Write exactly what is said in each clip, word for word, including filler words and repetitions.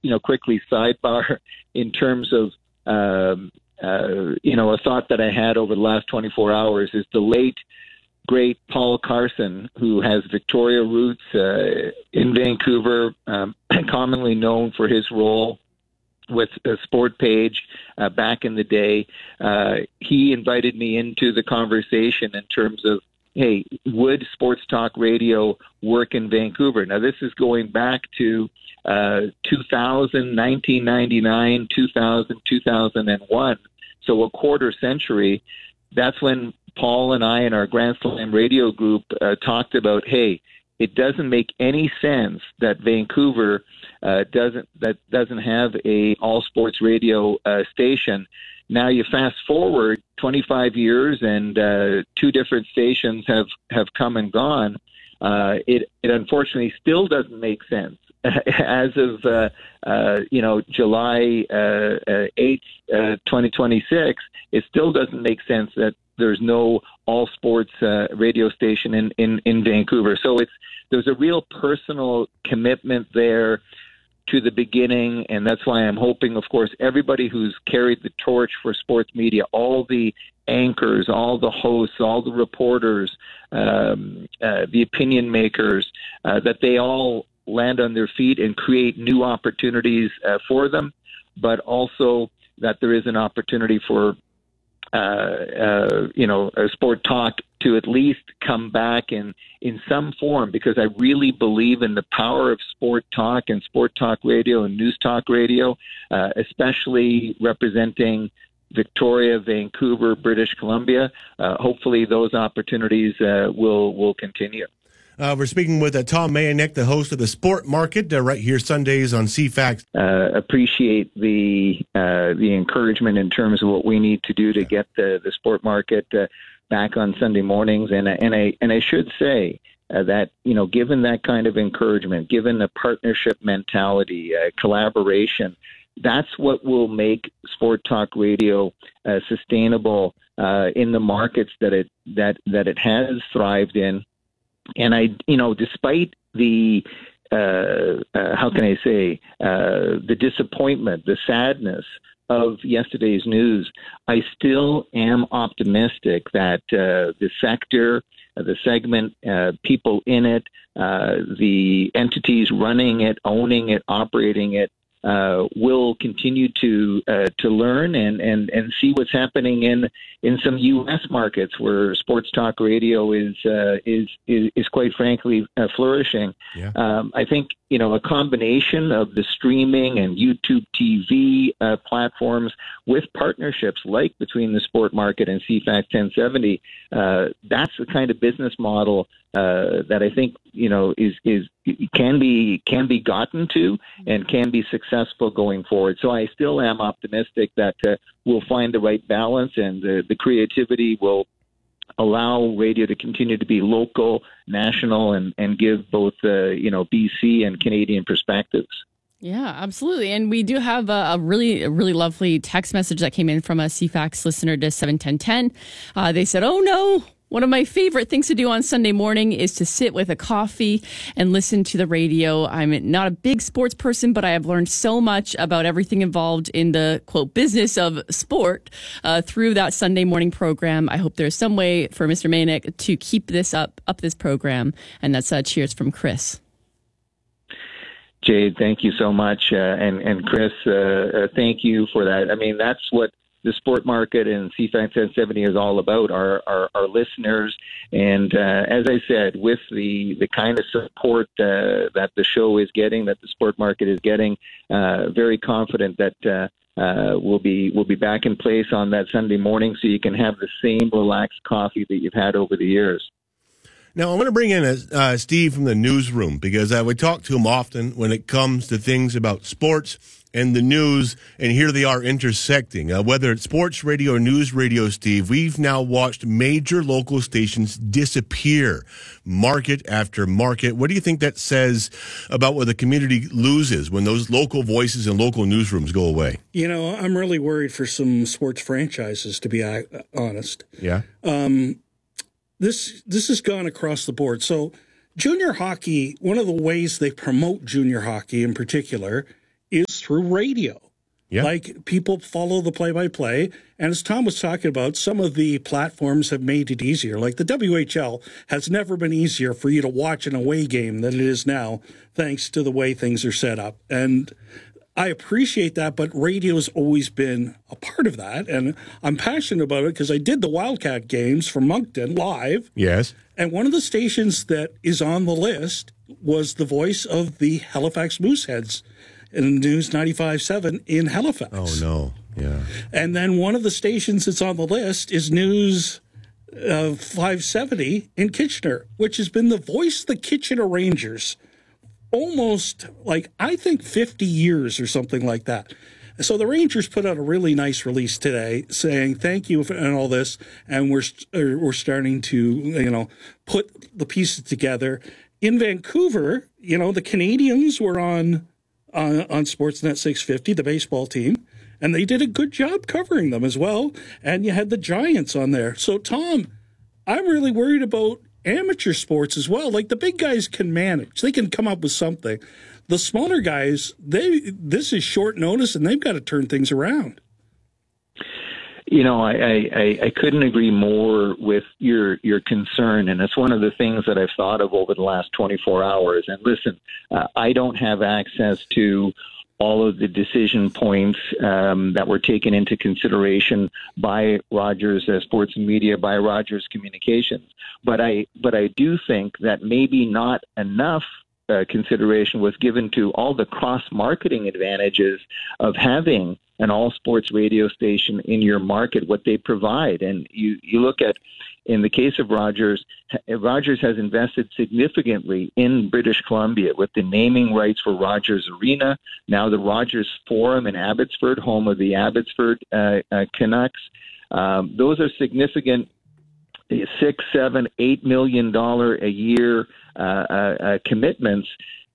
you know, quickly sidebar in terms of, um, uh, you know, a thought that I had over the last twenty-four hours is the late, great Paul Carson, who has Victoria roots uh, in Vancouver, um, commonly known for his role with a Sport Page uh, back in the day. Uh, he invited me into the conversation in terms of, hey, would sports talk radio work in Vancouver? Now, this is going back to uh, two thousand, nineteen ninety-nine, two thousand, two thousand one, so a quarter century. That's when Paul and I and our Grand Slam radio group uh, talked about, hey, it doesn't make any sense that Vancouver uh, doesn't that doesn't have a all sports radio uh, station. Now you fast forward twenty-five years, and uh, two different stations have, have come and gone. Uh, it it unfortunately still doesn't make sense. As of uh, uh, you know July eighth, uh, twenty twenty-six, it still doesn't make sense that there's no all sports uh, radio station in, in, in Vancouver. So it's there's a real personal commitment there to the beginning, and that's why I'm hoping, of course, everybody who's carried the torch for sports media, all the anchors, all the hosts, all the reporters, um, uh, the opinion makers, uh, that they all land on their feet and create new opportunities uh, for them, but also that there is an opportunity for Uh, uh, you know, a sport talk to at least come back in, in some form, because I really believe in the power of sport talk and sport talk radio and news talk radio, uh, especially representing Victoria, Vancouver, British Columbia. Uh, hopefully those opportunities uh, will, will continue. Uh, we're speaking with uh, Tom Mayenknecht, the host of the Sport Market, uh, right here Sundays on C FAX. Uh, appreciate the uh, the encouragement in terms of what we need to do to get the, the Sport Market uh, back on Sunday mornings, and and I and I should say uh, that you know, given that kind of encouragement, given the partnership mentality, uh, collaboration, that's what will make Sport Talk Radio uh, sustainable uh, in the markets that it that that it has thrived in. And I, you know, despite the, uh, uh, how can I say, uh, the disappointment, the sadness of yesterday's news, I still am optimistic that uh, the sector, uh, the segment, uh, people in it, uh, the entities running it, owning it, operating it, Uh, will continue to uh, to learn and, and, and see what's happening in in some U S markets where sports talk radio is uh, is, is is quite frankly uh, flourishing. Yeah. Um, I think you know a combination of the streaming and YouTube T V uh, platforms with partnerships like between the Sport Market and C FAX ten seventy. Uh, that's the kind of business model uh, that I think you know is is can be can be gotten to and can be successful going forward. So I still am optimistic that uh, we'll find the right balance, and the, the creativity will allow radio to continue to be local, national, and, and give both uh, you know B C and Canadian perspectives. Yeah, absolutely. And we do have a, a really, a really lovely text message that came in from a C FAX listener to seven ten ten. Uh, they said, oh no, one of my favorite things to do on Sunday morning is to sit with a coffee and listen to the radio. I'm not a big sports person, but I have learned so much about everything involved in the, quote, business of sport uh, through that Sunday morning program. I hope there's some way for Mister Mayenknecht to keep this up, up this program. And that's uh, cheers from Chris. Jade, thank you so much. Uh, and, and Chris, uh, uh, thank you for that. I mean, that's what the Sport Market and C FAX ten seventy is all about, our, our, our listeners. And uh, as I said, with the, the kind of support uh, that the show is getting, that the Sport Market is getting, uh, very confident that uh, uh, we'll be we'll be back in place on that Sunday morning, so you can have the same relaxed coffee that you've had over the years. Now, I want to bring in uh, Steve from the newsroom, because I would talk to him often when it comes to things about sports and the news, and here they are intersecting. Uh, whether it's sports radio or news radio, Steve, we've now watched major local stations disappear, market after market. What do you think that says about what the community loses when those local voices and local newsrooms go away? You know, I'm really worried for some sports franchises, to be honest. Yeah. Um, this this has gone across the board. So junior hockey, one of the ways they promote junior hockey in particular is through radio. Yeah. Like, people follow the play-by-play, and as Tom was talking about, some of the platforms have made it easier. Like, the W H L has never been easier for you to watch an away game than it is now, thanks to the way things are set up. And I appreciate that, but radio's always been a part of that, and I'm passionate about it because I did the Wildcat games from Moncton live. Yes. And one of the stations that is on the list was the voice of the Halifax Mooseheads in News ninety-five point seven in Halifax. Oh, no. Yeah. And then one of the stations that's on the list is News uh, five seventy in Kitchener, which has been the voice of the Kitchener Rangers almost, like, I think fifty years or something like that. So the Rangers put out a really nice release today saying thank you and all this, and we're we're starting to, you know, put the pieces together. In Vancouver, you know, the Canadians were on on, on Sportsnet six fifty, the baseball team, and they did a good job covering them as well. And you had the Giants on there. So, Tom, I'm really worried about amateur sports as well. Like, the big guys can manage. They can come up with something. The smaller guys, they this is short notice, and they've got to turn things around. You know, I, I, I couldn't agree more with your your concern, and it's one of the things that I've thought of over the last twenty-four hours. And listen, uh, I don't have access to all of the decision points um, that were taken into consideration by Rogers uh, Sports and Media, by Rogers Communications. But I, but I do think that maybe not enough uh, consideration was given to all the cross-marketing advantages of having an all-sports radio station in your market, what they provide. And you, you look at, in the case of Rogers, Rogers has invested significantly in British Columbia with the naming rights for Rogers Arena, now the Rogers Forum in Abbotsford, home of the Abbotsford uh, uh, Canucks. Um, those are significant six, seven, eight million dollar a year uh, uh, uh, commitments.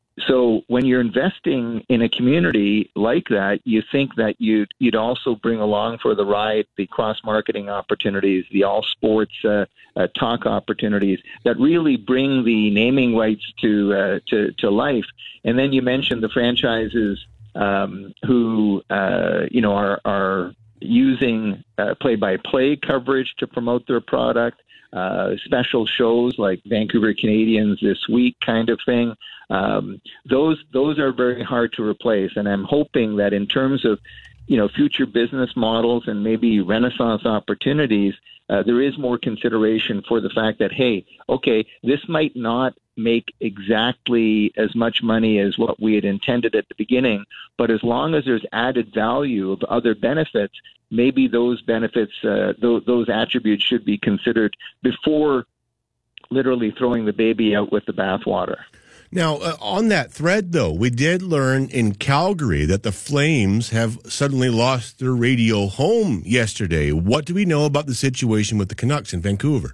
So when you're investing in a community like that, you think that you'd, you'd also bring along for the ride the cross-marketing opportunities, the all-sports uh, uh, talk opportunities that really bring the naming rights to uh, to, to life. And then you mentioned the franchises um, who uh, you know are, are using uh, play-by-play coverage to promote their product. Uh, special shows like Vancouver Canadians This Week kind of thing. Um, those those are very hard to replace, and I'm hoping that in terms of you know future business models and maybe renaissance opportunities, uh, there is more consideration for the fact that, hey, okay, this might not make exactly as much money as what we had intended at the beginning, but as long as there's added value of other benefits, maybe those benefits, uh, th- those attributes should be considered before literally throwing the baby out with the bathwater. Now, uh, on that thread, though, we did learn in Calgary that the Flames have suddenly lost their radio home yesterday. What do we know about the situation with the Canucks in Vancouver?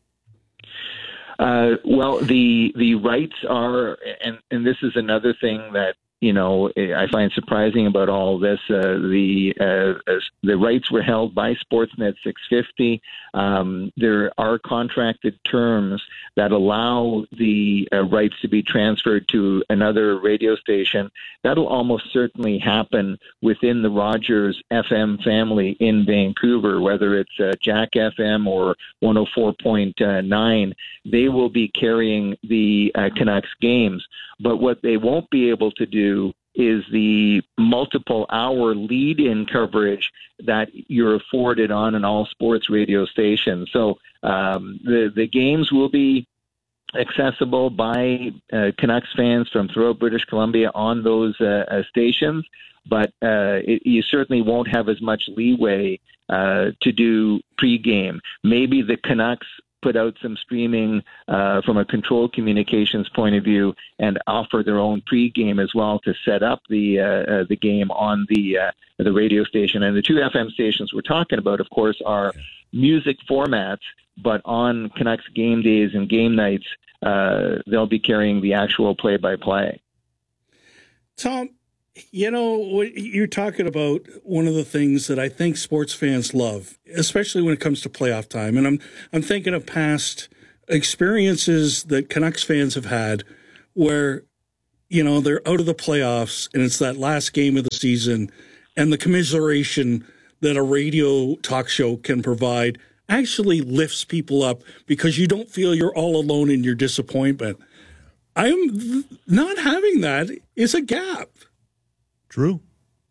Uh, well, the the rights are, and, and this is another thing that, you know, I find surprising about all this. Uh, the uh, the rights were held by Sportsnet six fifty. Um, there are contracted terms that allow the uh, rights to be transferred to another radio station. That'll almost certainly happen within the Rogers F M family in Vancouver, whether it's uh, Jack F M or one oh four point nine. They will be carrying the uh, Canucks games. But what they won't be able to do is the multiple hour lead-in coverage that you're afforded on an all-sports radio station. So um, the, the games will be accessible by uh, Canucks fans from throughout British Columbia on those uh, uh, stations, but uh, it, you certainly won't have as much leeway uh, to do pregame. Maybe the Canucks put out some streaming uh, from a control communications point of view and offer their own pregame as well to set up the uh, uh, the game on the uh, the radio station. And the two F M stations we're talking about, of course, are music formats, but on Canucks game days and game nights, uh, they'll be carrying the actual play-by-play. Tom, you know, you're talking about one of the things that I think sports fans love, especially when it comes to playoff time. And I'm I'm thinking of past experiences that Canucks fans have had where you know, they're out of the playoffs and it's that last game of the season, and the commiseration that a radio talk show can provide actually lifts people up because you don't feel you're all alone in your disappointment. I'm not having that is a gap. True.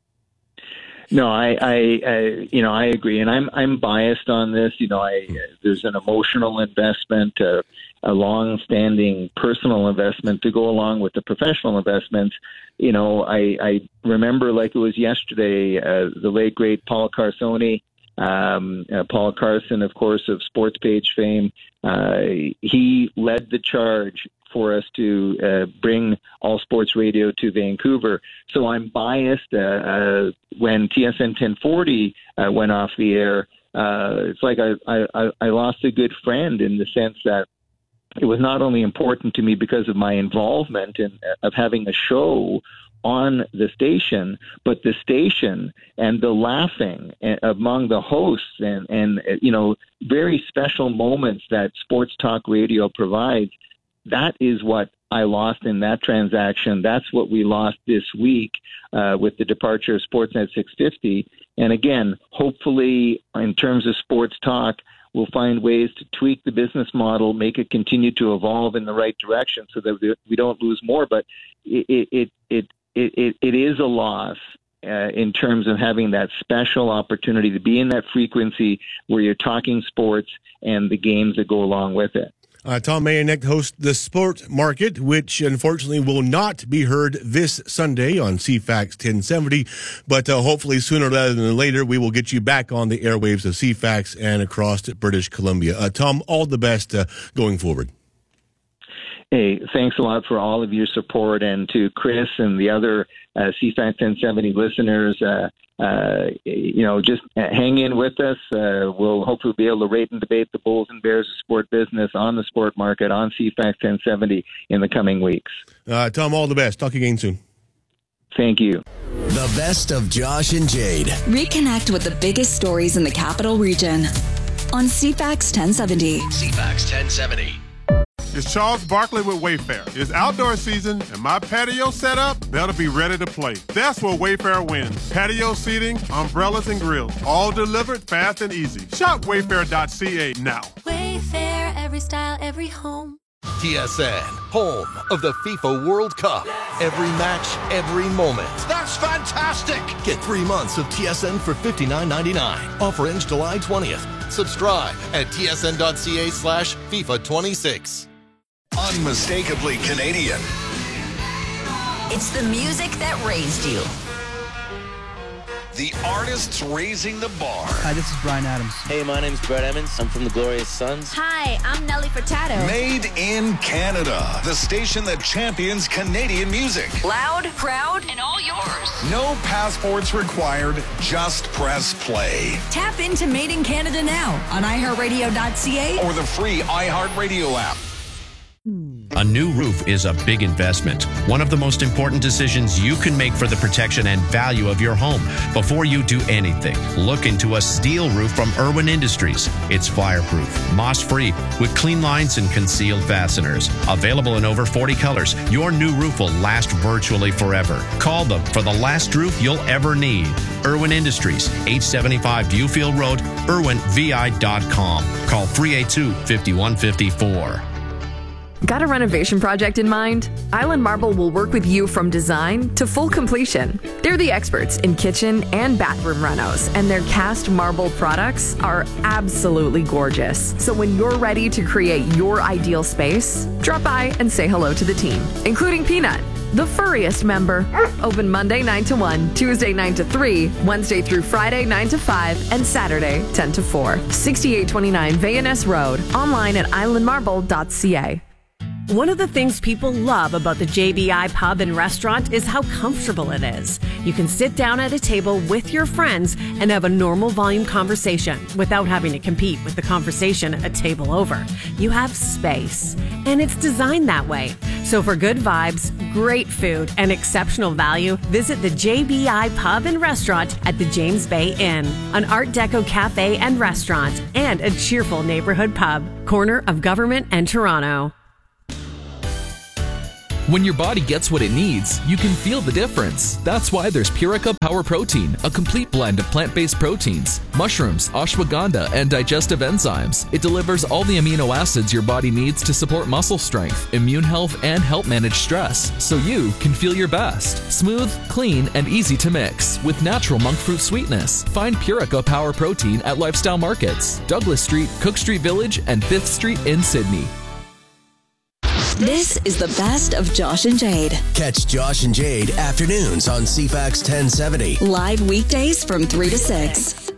No, I, I, I, you know, I agree, and I'm, I'm biased on this. You know, I there's an emotional investment, uh, a long-standing personal investment to go along with the professional investments. You know, I, I remember like it was yesterday, uh, the late great Paul Carsoni, um, uh, Paul Carson, of course, of Sports Page fame. Uh, he led the charge for us to uh, bring All Sports Radio to Vancouver. So I'm biased. Uh, uh, when T S N ten forty uh, went off the air, uh, it's like I, I, I lost a good friend in the sense that it was not only important to me because of my involvement in of having a show on the station, but the station and the laughing among the hosts and, and you know, very special moments that sports talk radio provides. That is what I lost in that transaction. That's what we lost this week uh, with the departure of Sportsnet six fifty. And again, hopefully, in terms of sports talk, we'll find ways to tweak the business model, make it continue to evolve in the right direction so that we don't lose more. But it it it it, it, it is a loss uh, in terms of having that special opportunity to be in that frequency where you're talking sports and the games that go along with it. Uh, Tom Mayenknecht hosts The Sport Market, which unfortunately will not be heard this Sunday on C FAX ten seventy, but uh, hopefully sooner rather than later we will get you back on the airwaves of C FAX and across British Columbia. Uh, Tom, all the best uh, going forward. Hey, thanks a lot for all of your support, and to Chris and the other uh, C FAX ten seventy listeners, uh, uh, you know, just hang in with us. Uh, we'll hopefully be able to rate and debate the Bulls and Bears of sport business on The Sport Market on C FAX ten seventy in the coming weeks. Uh, Tom, all the best. Talk again soon. Thank you. The best of Josh and Jade. Reconnect with the biggest stories in the capital region on C FAX ten seventy. C FAX ten seventy. It's Charles Barkley with Wayfair. It's outdoor season, and my patio setup better be ready to play. That's where Wayfair wins. Patio seating, umbrellas, and grills, all delivered fast and easy. Shop wayfair dot c a now. Wayfair, every style, every home. T S N, home of the FIFA World Cup. Every match, every moment. That's fantastic! Get three months of T S N for fifty-nine ninety-nine. Offer ends July twentieth. Subscribe at t s n dot c a slash FIFA twenty-six. Unmistakably Canadian. It's the music that raised you. The artists raising the bar. Hi, this is Brian Adams. Hey, my name's Brett Emmons. I'm from the Glorious Sons. Hi, I'm Nelly Furtado. Made in Canada. The station that champions Canadian music. Loud, proud, and all yours. No passports required. Just press play. Tap into Made in Canada now on i heart radio dot c a or the free iHeartRadio app. A new roof is a big investment, one of the most important decisions you can make for the protection and value of your home. Before you do anything, look into a steel roof from Irwin Industries. It's fireproof, moss-free, with clean lines and concealed fasteners. Available in over forty colors, your new roof will last virtually forever. Call them for the last roof you'll ever need. Irwin Industries, eight seventy-five Viewfield Road, irwin v i dot com. Call three eight two, five one five four. Got a renovation project in mind? Island Marble will work with you from design to full completion. They're the experts in kitchen and bathroom renos, and their cast marble products are absolutely gorgeous. So when you're ready to create your ideal space, drop by and say hello to the team, including Peanut, the furriest member. Open Monday nine to one, Tuesday nine to three, Wednesday through Friday nine to five, and Saturday ten to four. sixty-eight twenty-nine Van Ness Road. Online at island marble dot c a. One of the things people love about the J B I Pub and Restaurant is how comfortable it is. You can sit down at a table with your friends and have a normal volume conversation without having to compete with the conversation a table over. You have space, and it's designed that way. So for good vibes, great food, and exceptional value, visit the J B I Pub and Restaurant at the James Bay Inn, an Art Deco cafe and restaurant, and a cheerful neighborhood pub, corner of Government and Toronto. When your body gets what it needs, you can feel the difference. That's why there's Purica Power Protein, a complete blend of plant-based proteins, mushrooms, ashwagandha, and digestive enzymes. It delivers all the amino acids your body needs to support muscle strength, immune health, and help manage stress, so you can feel your best. Smooth, clean, and easy to mix with natural monk fruit sweetness. Find Purica Power Protein at Lifestyle Markets, Douglas Street, Cook Street Village, and fifth Street in Sydney. This is the best of Josh and Jade. Catch Josh and Jade afternoons on C FAX ten seventy. Live weekdays from three to six.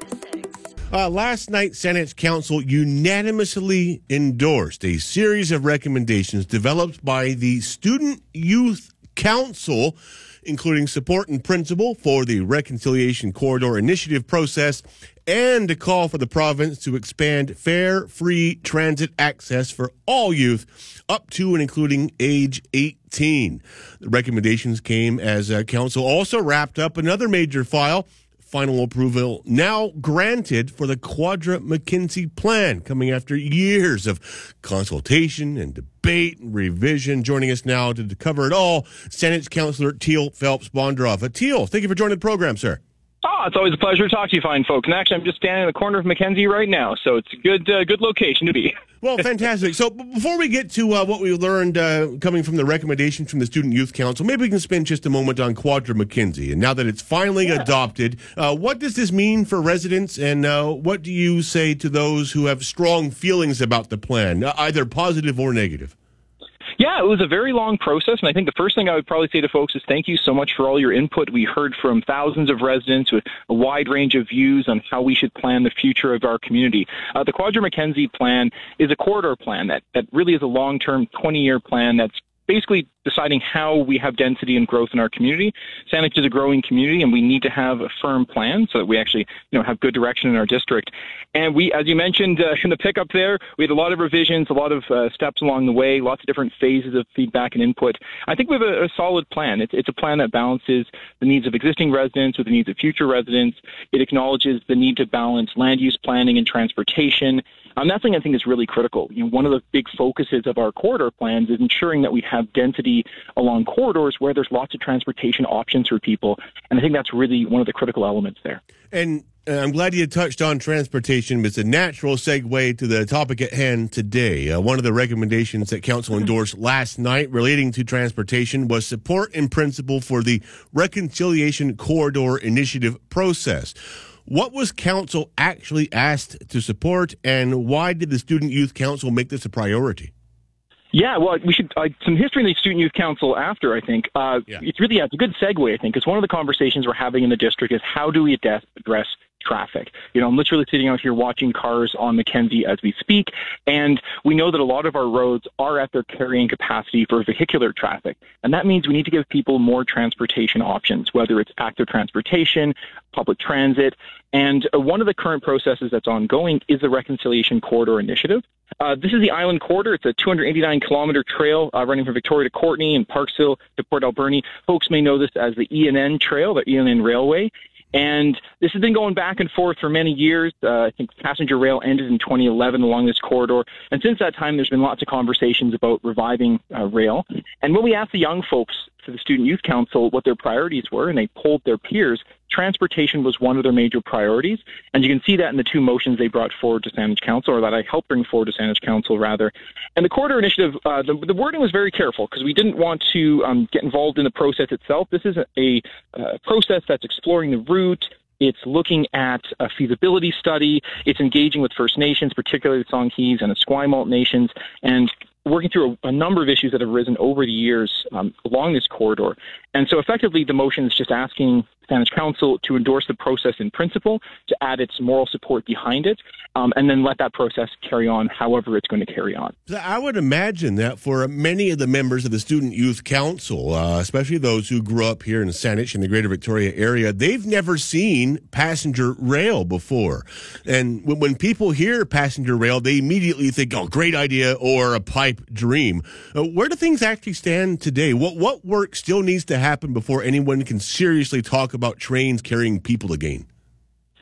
Uh, last night, Saanich Council unanimously endorsed a series of recommendations developed by the Student Youth Council, including support in principle for the Reconciliation Corridor Initiative process and a call for the province to expand fare, free transit access for all youth up to and including age eighteen. The recommendations came as uh, council also wrapped up another major file. Final approval now granted for the Quadra McKenzie plan, coming after years of consultation and debate and revision. Joining us now to cover it all, Saanich Councillor Teal Phelps-Bondroff. Teal, thank you for joining the program, sir. Oh, it's always a pleasure to talk to you fine folks. And actually, I'm just standing in the corner of McKenzie right now, so it's a good uh, good location to be. Well, fantastic. So before we get to uh, what we learned uh, coming from the recommendations from the Student Youth Council, maybe we can spend just a moment on Quadra McKenzie. And now that it's finally yeah. adopted, uh, what does this mean for residents, and uh, what do you say to those who have strong feelings about the plan, either positive or negative? Yeah, it was a very long process, and I think the first thing I would probably say to folks is thank you so much for all your input. We heard from thousands of residents with a wide range of views on how we should plan the future of our community. Uh, the Quadra McKenzie plan is a corridor plan that, that really is a long-term twenty-year plan that's basically deciding how we have density and growth in our community. Saanich is a growing community, and we need to have a firm plan so that we actually, you know, have good direction in our district. And we, as you mentioned uh, in the pickup there, we had a lot of revisions, a lot of uh, steps along the way, lots of different phases of feedback and input. I think we have a, a solid plan. It's, it's a plan that balances the needs of existing residents with the needs of future residents. It acknowledges the need to balance land use planning and transportation. Um, that's something I think is really critical. You know, one of the big focuses of our corridor plans is ensuring that we have density along corridors where there's lots of transportation options for people. And I think that's really one of the critical elements there. And uh, I'm glad you touched on transportation. It's a natural segue to the topic at hand today. Uh, one of the recommendations that Council endorsed last night relating to transportation was support in principle for the Reconciliation Corridor Initiative process. What was Council actually asked to support, and why did the Student Youth Council make this a priority? Yeah, well, we should uh, some history in the Student Youth Council after, I think. Uh, yeah. It's really, yeah, it's a good segue, I think, because one of the conversations we're having in the district is how do we address, address traffic? You know, I'm literally sitting out here watching cars on McKenzie as we speak, and we know that a lot of our roads are at their carrying capacity for vehicular traffic, and that means we need to give people more transportation options, whether it's active transportation, public transit, and uh, one of the current processes that's ongoing is the Reconciliation Corridor Initiative. Uh, this is the Island Corridor. It's a two hundred eighty-nine kilometer trail uh, running from Victoria to Courtenay and Parksville to Port Alberni. Folks may know this as the E N N Trail, the E N N Railway. And this has been going back and forth for many years. Uh, I think passenger rail ended in twenty eleven along this corridor. And since that time, there's been lots of conversations about reviving uh, rail. And when we asked the young folks to the Student Youth Council what their priorities were, and they polled their peers, transportation was one of their major priorities. And you can see that in the two motions they brought forward to Saanich Council, or that I helped bring forward to Saanich Council, rather. And the Corridor Initiative, uh, the, the wording was very careful because we didn't want to um, get involved in the process itself. This is a, a uh, process that's exploring the route. It's looking at a feasibility study. It's engaging with First Nations, particularly the Songhees and the Esquimalt nations, and working through a, a number of issues that have arisen over the years um, along this corridor. And so effectively the motion is just asking Saanich Council to endorse the process in principle, to add its moral support behind it, um, and then let that process carry on however it's going to carry on. I would imagine that for many of the members of the Student Youth Council, uh, especially those who grew up here in Saanich and the Greater Victoria area, they've never seen passenger rail before. And when, when people hear passenger rail, they immediately think, oh, great idea, or a pipe dream. Uh, where do things actually stand today? What, what work still needs to happen before anyone can seriously talk about trains carrying people again?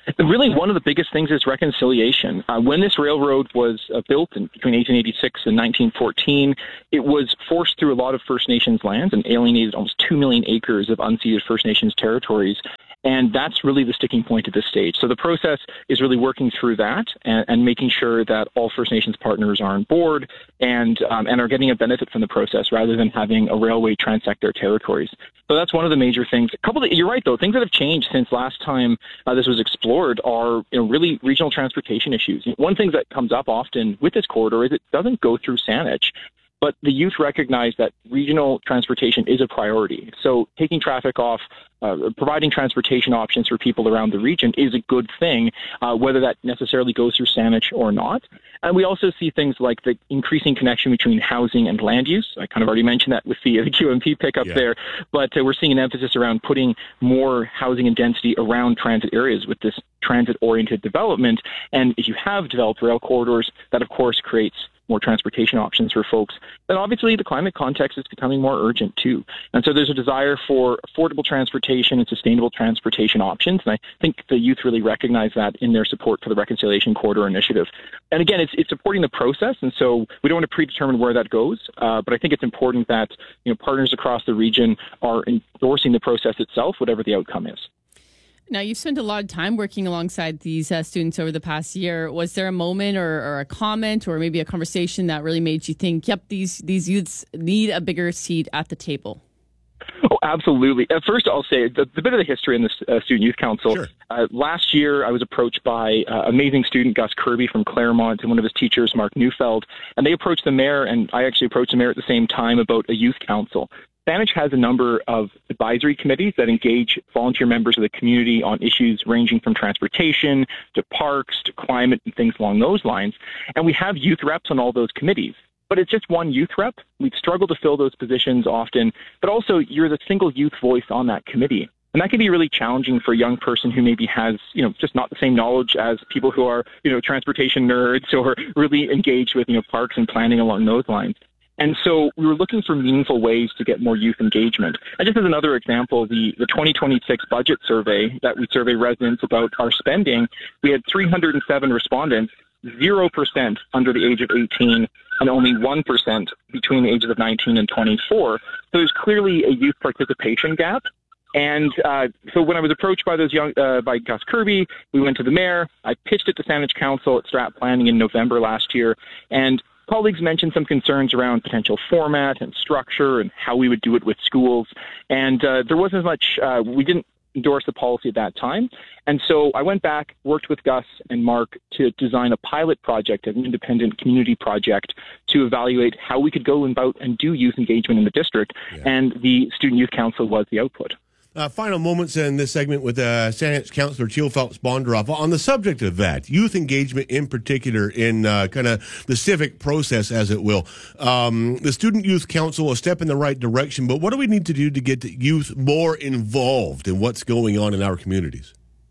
Really, one of the biggest things is reconciliation. Uh, when this railroad was uh, built in, between eighteen eighty-six and nineteen fourteen, it was forced through a lot of First Nations lands and alienated almost two million acres of unceded First Nations territories. And that's really the sticking point at this stage. So the process is really working through that and, and making sure that all First Nations partners are on board and um, and are getting a benefit from the process rather than having a railway transect their territories. So that's one of the major things. A couple of, you're right, though. Things that have changed since last time uh, this was explored are you know, really regional transportation issues. One thing that comes up often with this corridor is it doesn't go through Saanich. But the youth recognize that regional transportation is a priority. So taking traffic off, uh, providing transportation options for people around the region is a good thing, uh, whether that necessarily goes through Saanich or not. And we also see things like the increasing connection between housing and land use. I kind of already mentioned that with the, the Q M P pickup yeah. there. But uh, we're seeing an emphasis around putting more housing and density around transit areas with this transit-oriented development. And if you have developed rail corridors, that, of course, creates more transportation options for folks. Then obviously the climate context is becoming more urgent too. And so there's a desire for affordable transportation and sustainable transportation options. And I think the youth really recognize that in their support for the Reconciliation Corridor Initiative. And again, it's, it's supporting the process. And so we don't want to predetermine where that goes. Uh, but I think it's important that you know partners across the region are endorsing the process itself, whatever the outcome is. Now, you've spent a lot of time working alongside these uh, students over the past year. Was there a moment or, or a comment or maybe a conversation that really made you think, yep, these, these youths need a bigger seat at the table? Oh, absolutely. At first, I'll say the, the bit of the history in the uh, Student Youth Council. Sure. Uh, last year, I was approached by uh, amazing student Gus Kirby from Claremont and one of his teachers, Mark Neufeld, and they approached the mayor, and I actually approached the mayor at the same time about a youth council. Saanich has a number of advisory committees that engage volunteer members of the community on issues ranging from transportation to parks to climate and things along those lines. And we have youth reps on all those committees. But it's just one youth rep. We've struggled to fill those positions often. But also, you're the single youth voice on that committee. And that can be really challenging for a young person who maybe has, you know, just not the same knowledge as people who are, you know, transportation nerds or really engaged with, you know, parks and planning along those lines. And so we were looking for meaningful ways to get more youth engagement. And just as another example, the, the twenty twenty-six budget survey that we survey residents about our spending, we had three hundred seven respondents, zero percent under the age of eighteen, and only one percent between the ages of nineteen and twenty-four. So there's clearly a youth participation gap. And uh, so when I was approached by those young, uh, by Gus Kirby, we went to the mayor. I pitched it to Saanich Council at Strat Planning in November last year. And colleagues mentioned some concerns around potential format and structure and how we would do it with schools. And uh, there wasn't as much, uh, we didn't endorse the policy at that time. And so I went back, worked with Gus and Mark to design a pilot project, an independent community project, to evaluate how we could go about and do youth engagement in the district. Yeah. And the Student Youth Council was the output. Uh, final moments in this segment with uh, Saanich Councillor Teal Phelps-Bondaroff on the subject of that, youth engagement in particular in uh, kind of the civic process, as it will. Um, the Student Youth Council, a step in the right direction, but what do we need to do to get youth more involved in what's going on in our communities?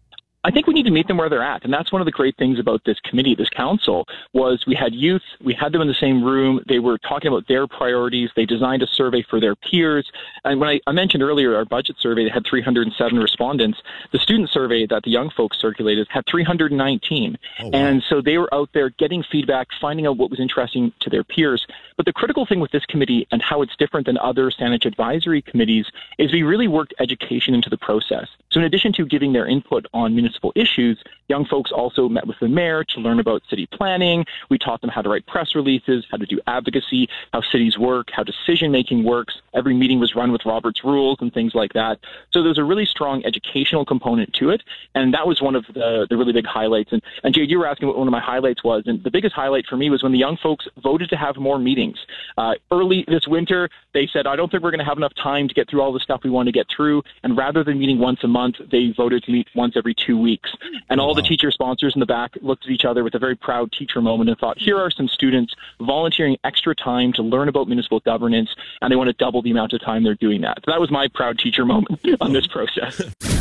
I think we need to meet them where they're at. And that's one of the great things about this committee, this council, was we had youth, we had them in the same room, they were talking about their priorities, they designed a survey for their peers. And when I, I mentioned earlier our budget survey that had three hundred seven respondents, the student survey that the young folks circulated had three hundred nineteen. Oh, wow. And so they were out there getting feedback, finding out what was interesting to their peers. But the critical thing with this committee and how it's different than other Saanich advisory committees is we really worked education into the process. So in addition to giving their input on municipal issues, young folks also met with the mayor to learn about city planning. We taught them how to write press releases, how to do advocacy, how cities work, how decision-making works. Every meeting was run with Robert's Rules and things like that. So there's a really strong educational component to it, and that was one of the, the really big highlights. And, and Jade, you were asking what one of my highlights was, and the biggest highlight for me was when the young folks voted to have more meetings. Uh, early this winter, they said, I don't think we're going to have enough time to get through all the stuff we want to get through, and rather than meeting once a month, they voted to meet once every two weeks. And all wow. the teacher sponsors in the back looked at each other with a very proud teacher moment and thought, here are some students volunteering extra time to learn about municipal governance, and they want to double the amount of time they're doing that. So that was my proud teacher moment on this process.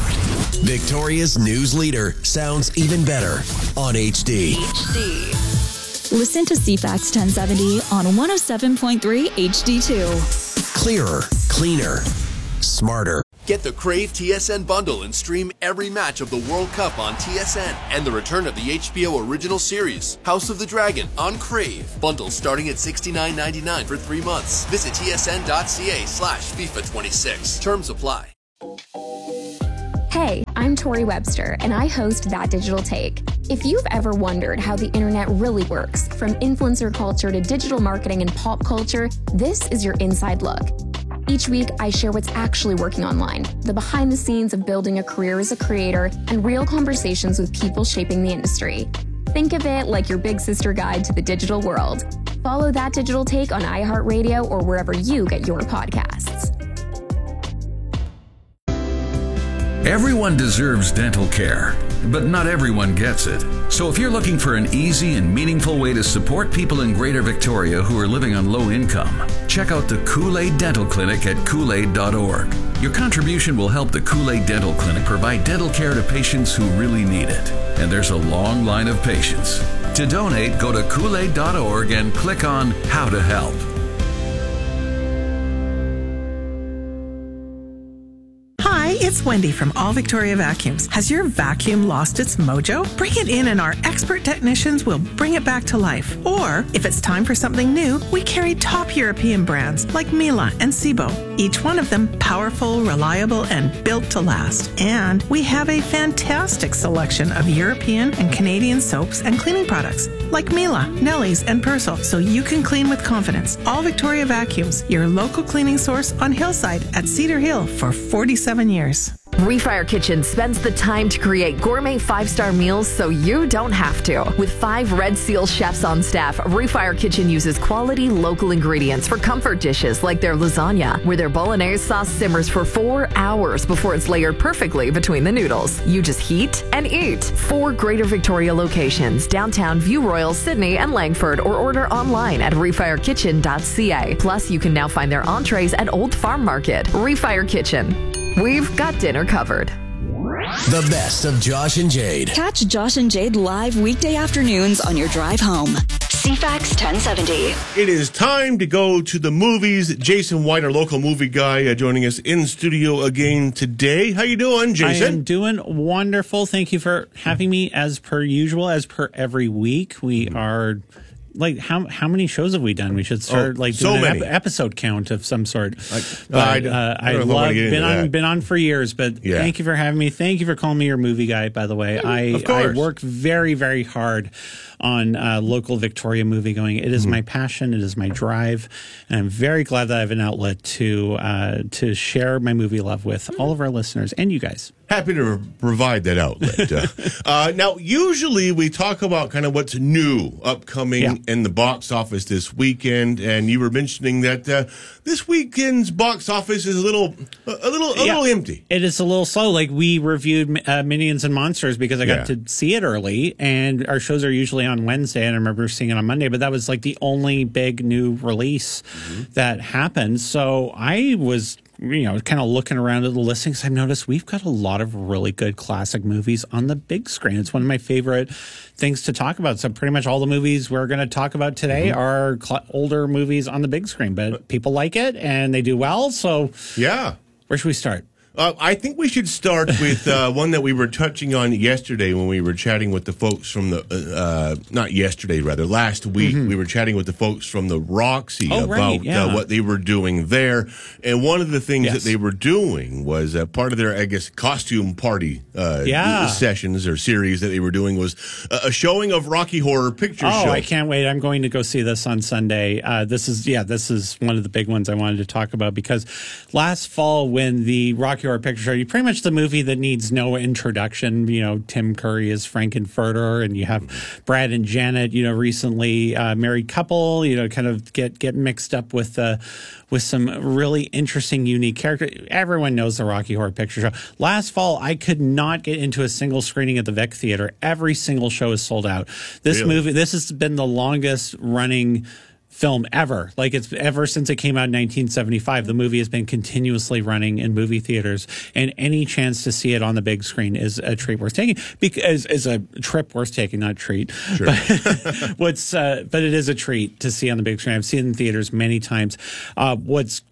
Victoria's news leader sounds even better on H D. H D. Listen to C FAX ten seventy on one oh seven point three H D two. Clearer, cleaner, smarter. Get the Crave T S N bundle and stream every match of the World Cup on T S N and the return of the H B O original series, House of the Dragon, on Crave. Bundles starting at sixty-nine ninety-nine for three months. Visit tsn.ca slash FIFA 26. Terms apply. Hey, I'm Tori Webster, and I host That Digital Take. If you've ever wondered how the internet really works, from influencer culture to digital marketing and pop culture, this is your inside look. Each week, I share what's actually working online, the behind the scenes of building a career as a creator, and real conversations with people shaping the industry. Think of it like your big sister guide to the digital world. Follow That Digital Take on iHeartRadio or wherever you get your podcasts. Everyone deserves dental care, but not everyone gets it. So if you're looking for an easy and meaningful way to support people in Greater Victoria who are living on low income, check out the Kool-Aid Dental Clinic at kool aid dot org. Your contribution will help the Kool-Aid Dental Clinic provide dental care to patients who really need it. And there's a long line of patients. To donate, go to kool aid dot org and click on How to Help. Hi, it's Wendy from All Victoria Vacuums. Has your vacuum lost its mojo? Bring it in and our expert technicians will bring it back to life. Or, if it's time for something new, we carry top European brands like Miele and Sebo. Each one of them powerful, reliable, and built to last. And we have a fantastic selection of European and Canadian soaps and cleaning products like Miele, Nelly's, and Persil, so you can clean with confidence. All Victoria Vacuums, your local cleaning source on Hillside at Cedar Hill for forty-seven years. Refire Kitchen spends the time to create gourmet five-star meals so you don't have to. With five Red Seal chefs on staff, Refire Kitchen uses quality local ingredients for comfort dishes like their lasagna, where their bolognese sauce simmers for four hours before it's layered perfectly between the noodles. You just heat and eat. Four Greater Victoria locations, downtown, View Royal, Sydney, and Langford, or order online at refire kitchen dot c a. Plus, you can now find their entrees at Old Farm Market. Refire Kitchen. We've got dinner covered. The best of Josh and Jade. Catch Josh and Jade live weekday afternoons on your drive home. C FAX ten seventy. It is time to go to the movies. Jason White, our local movie guy, uh, joining us in studio again today. How you doing, Jason? I am doing wonderful. Thank you for having me as per usual, as per every week. We mm-hmm. are... Like, how how many shows have we done? We should start, oh, like, doing so an ep- episode count of some sort. Like, but, uh, I, I love, been on, that. been on for years, but yeah. Thank you for having me. Thank you for calling me your movie guy, by the way. I, I work very, very hard on uh, local Victoria movie going. It is mm-hmm. my passion. It is my drive. And I'm very glad that I have an outlet to uh, to share my movie love with all of our listeners and you guys. Happy to provide that outlet. uh, uh, now, usually we talk about kind of what's new, upcoming yeah. in the box office this weekend, and you were mentioning that uh, this weekend's box office is a little, a little, a yeah. little empty. It is a little slow. Like, we reviewed uh, Minions and Monsters because I got yeah. to see it early, and our shows are usually on Wednesday, and I remember seeing it on Monday, but that was like the only big new release mm-hmm. that happened. So I was, you know, kind of looking around at the listings. I've noticed we've got a lot of really good classic movies on the big screen. It's one of my favorite things to talk about. So pretty much all the movies we're going to talk about today mm-hmm. are cl- older movies on the big screen, but people like it and they do well. So yeah, where should we start? Uh, I think we should start with uh, one that we were touching on yesterday when we were chatting with the folks from the, uh, not yesterday, rather, last week. Mm-hmm. We were chatting with the folks from the Roxy oh, about right, yeah. uh, what they were doing there. And one of the things yes. that they were doing was uh, part of their, I guess, costume party uh, yeah. sessions or series that they were doing was a showing of Rocky Horror Picture oh, Show. Oh, I can't wait. I'm going to go see this on Sunday. Uh, this is, yeah, this is one of the big ones I wanted to talk about because last fall when the Rocky Horror Picture Show, you pretty much the movie that needs no introduction. You know, Tim Curry is Frankenfurter, and you have Brad and Janet, you know, recently uh, married couple, you know, kind of get get mixed up with uh, with some really interesting, unique characters. Everyone knows the Rocky Horror Picture Show. Last fall, I could not get into a single screening at the Vic Theater. Every single show is sold out. This really? movie, this has been the longest running film ever. Like, it's ever since it came out in nineteen seventy-five, the movie has been continuously running in movie theaters, and any chance to see it on the big screen is a treat worth taking. Because is a trip worth taking, not treat. Sure. But what's uh, but it is a treat to see on the big screen. I've seen it in theaters many times. Uh, what's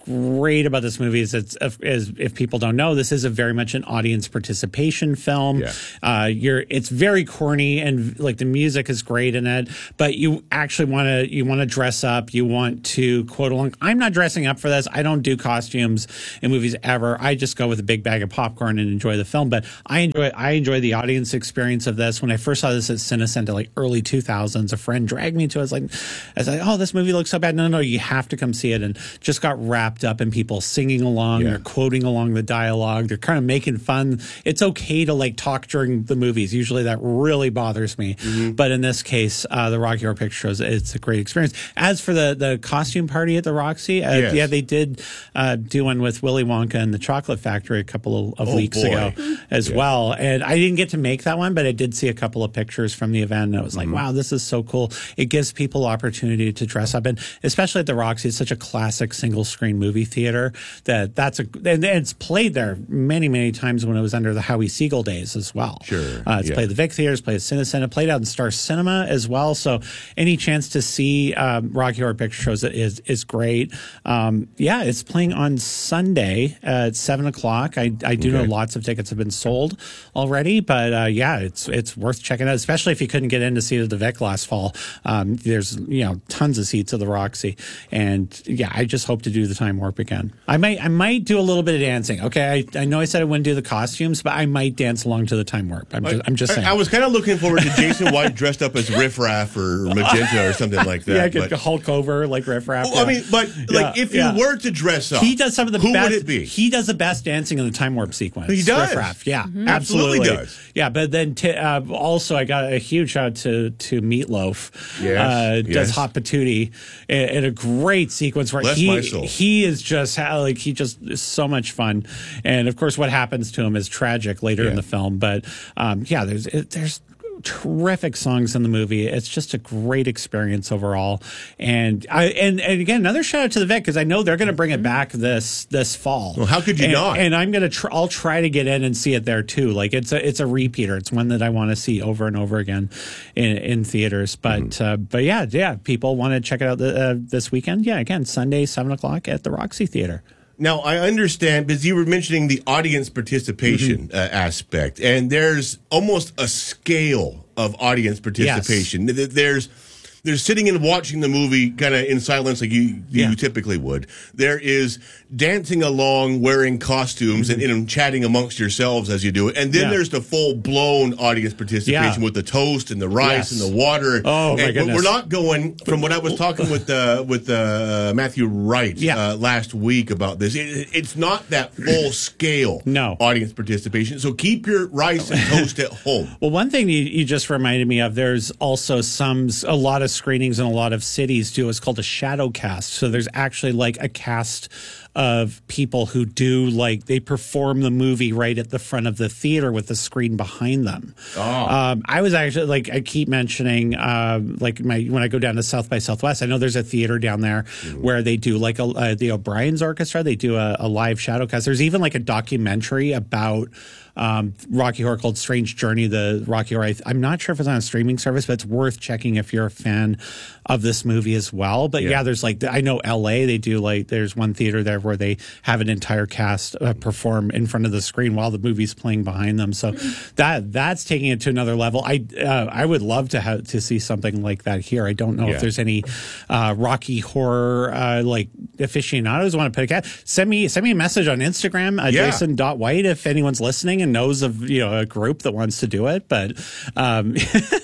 great about this movie is it's is if people don't know, this is a very much an audience participation film. Yeah. Uh, you're it's very corny and like the music is great in it, but you actually want to you want to dress up. You want to quote along. I'm not dressing up for this. I don't do costumes in movies ever. I just go with a big bag of popcorn and enjoy the film. But I enjoy I enjoy the audience experience of this. When I first saw this at CineCenter, like early two thousands, a friend dragged me to it. I was like, I was like, oh, this movie looks so bad. No, no, no, you have to come see it. And just got wrapped up in people singing along. Yeah. They're quoting along the dialogue. They're kind of making fun. It's okay to like talk during the movies. Usually that really bothers me. Mm-hmm. But in this case, uh, the Rocky Horror Picture Show, it's a great experience. As for the, the costume party at the Roxy, uh, yes. yeah, they did uh, do one with Willy Wonka and the Chocolate Factory a couple of, of oh, weeks boy. ago as yeah. well. And I didn't get to make that one, but I did see a couple of pictures from the event. And I was like, mm-hmm. wow, this is so cool. It gives people opportunity to dress up. And especially at the Roxy, it's such a classic single screen movie theater that that's a, and it's played there many, many times when it was under the Howie Siegel days as well. Sure. Uh, it's yeah. played at the Vic Theaters, played at CineCenter, played out in Star Cinema as well. So any chance to see um, Rocky Horror Picture Shows is is great. Um, yeah, it's playing on Sunday at seven o'clock. I, I do okay. know lots of tickets have been sold already, but uh, yeah, it's it's worth checking out, especially if you couldn't get in to see it at the Vic last fall. Um, there's you know tons of seats at the Roxy, and yeah, I just hope to do the Time Warp again. I might I might do a little bit of dancing. Okay, I, I know I said I wouldn't do the costumes, but I might dance along to the Time Warp. I'm just, I'm just saying. I, I was kind of looking forward to Jason White dressed up as Riff Raff or Magenta or something like that. Yeah, I could but, Hulk over like Riff Raff. Well, yeah. I mean, but like yeah, if you yeah. were to dress up, he does some of the who best. would it be? He does the best dancing in the Time Warp sequence. He does. Riff Raff. Yeah, Mm-hmm. absolutely. Absolutely does. Yeah, but then t- uh, also I got a huge shout out to to Meatloaf. Yes, uh, yes. does Hot Patootie in, in a great sequence where Bless he my soul. he is just like he just is so much fun, and of course what happens to him is tragic later Yeah. in the film. But um, yeah, there's it, there's. terrific songs in the movie. It's just a great experience overall. And I and, and again, another shout out to the Vic because I know they're going to bring it back this this fall. Well, how could you and, not? And I'm going to tr- I'll try to get in and see it there too. Like it's a it's a repeater. It's one that I want to see over and over again in, in theaters. But mm-hmm. uh, but yeah, yeah, people want to check it out the, uh, this weekend. Yeah, again, Sunday seven o'clock at the Roxy Theater. Now, I understand, because you were mentioning the audience participation mm-hmm. uh, aspect, and there's almost a scale of audience participation. Yes. There's there's sitting and watching the movie kind of in silence like you, you yeah. typically would. There is dancing along, wearing costumes, mm-hmm. and, and chatting amongst yourselves as you do it. And then yeah. there's the full-blown audience participation yeah. with the toast and the rice yes. and the water. Oh, my and goodness. We're not going, from what I was talking with uh, with uh, Matthew Wright yeah. uh, last week about this, it, it's not that full-scale no. audience participation. So keep your rice and toast at home. Well, one thing you, you just reminded me of, there's also some, a lot of screenings in a lot of cities do is called a shadow cast. So there's actually like a cast of people who do like they perform the movie right at the front of the theater with the screen behind them. Oh. Um, I was actually like I keep mentioning uh, like my when I go down to South by Southwest, I know there's a theater down there mm-hmm. where they do like a, uh, the O'Brien's Orchestra. They do a, a live shadow cast. There's even like a documentary about um, Rocky Horror called Strange Journey, the Rocky Horror. I, I'm not sure if it's on a streaming service, but it's worth checking if you're a fan of this movie as well. But yeah, yeah there's like, I know L A, they do like, there's one theater there where they have an entire cast uh, perform in front of the screen while the movie's playing behind them. So that that's taking it to another level. I uh, I would love to have to see something like that here. I don't know yeah. if there's any uh, Rocky Horror uh, like aficionados want to put a cat. Send me send me a message on Instagram, uh, yeah. Jason dot White, if anyone's listening and knows of you know a group that wants to do it. But um,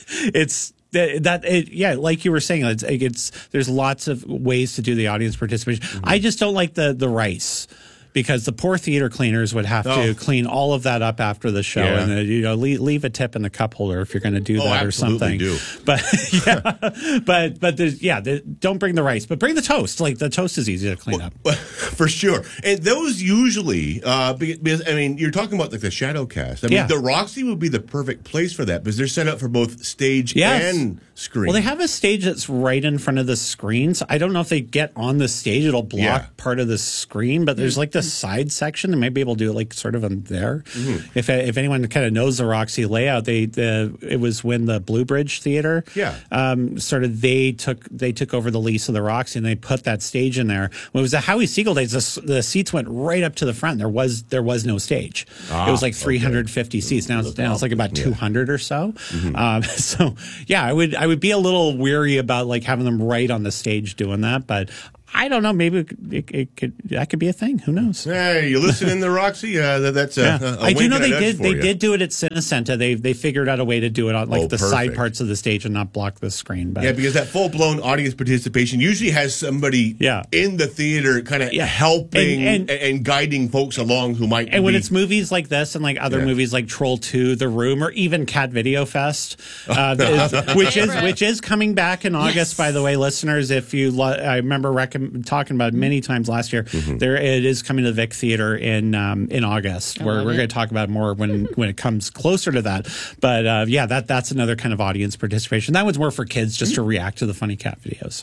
it's. That, that it, yeah, like you were saying, it's, it's there's lots of ways to do the audience participation. Mm-hmm. I just don't like the the rice. Because the poor theater cleaners would have oh. to clean all of that up after the show, yeah. and uh, you know leave, leave a tip in the cup holder if you're going to do oh, that or something. Do. But yeah, but but there's, yeah, the, don't bring the rice, but bring the toast. Like the toast is easy to clean well, up for sure. And those usually, uh, because I mean, you're talking about like the shadow cast. I mean, yeah. the Roxy would be the perfect place for that because they're set up for both stage yes. and screen. Well, they have a stage that's right in front of the screen, so I don't know if they get on the stage; it'll block yeah. part of the screen. But there's like a side section. They might be able to do it like sort of in there. Mm-hmm. If if anyone kind of knows the Roxy layout, they the it was when the Blue Bridge Theater, yeah, um, sort of they took they took over the lease of the Roxy and they put that stage in there. When it was the Howie Siegel days, the, the seats went right up to the front. There was there was no stage. Ah, it was like three hundred fifty okay. seats. Now it's now it's like about yeah. two hundred or so. Mm-hmm. Um, so yeah, I would I would be a little weary about like having them right on the stage doing that, but I don't know. Maybe it, it, it could that could be a thing. Who knows? Hey, you listening to Roxy? Uh, that's a, yeah. a, a I do know they did. They you. did do it at Cinecenta. They they figured out a way to do it on like oh, the perfect. side parts of the stage and not block the screen. But yeah, because that full blown audience participation usually has somebody yeah. in the theater kind of yeah. helping and, and, and, and guiding folks along who might. And be, when it's movies like this and like other yeah. movies like Troll two, The Room, or even Cat Video Fest, uh, is, which is which is coming back in August. Yes. By the way, listeners, if you lo- I remember rec- talking about it many times last year. Mm-hmm. There, it is coming to the Vic Theater in um, in August. Where we're going to talk about it more when when it comes closer to that. But uh, yeah, that that's another kind of audience participation. That one's more for kids, just to react to the funny cat videos.